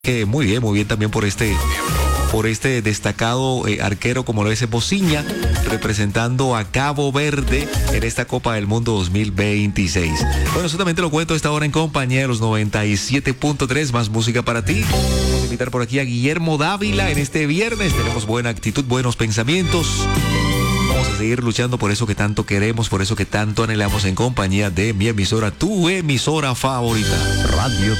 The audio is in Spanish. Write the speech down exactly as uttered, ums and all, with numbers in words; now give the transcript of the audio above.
Que muy bien, muy bien también por este, por este destacado eh, arquero como lo es Bociña, representando a Cabo Verde en esta Copa del Mundo dos mil veintiséis. Bueno, solamente lo cuento a esta hora en compañía de los noventa y siete punto tres, más música para ti. Vamos a invitar por aquí a Guillermo Dávila en este viernes. Tenemos buena actitud, buenos pensamientos. Vamos a seguir luchando por eso que tanto queremos, por eso que tanto anhelamos en compañía de mi emisora, tu emisora favorita. Radio